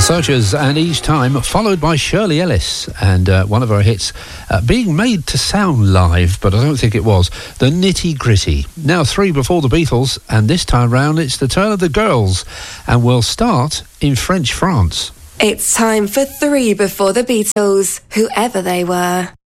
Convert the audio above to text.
Searchers and Each Time, followed by Shirley Ellis and one of her hits being made to sound live, but I don't think it was, The Nitty Gritty. Now 3 before the Beatles, and this time round it's the turn of the girls, and we'll start in French France. It's time for 3 before the Beatles, whoever they were.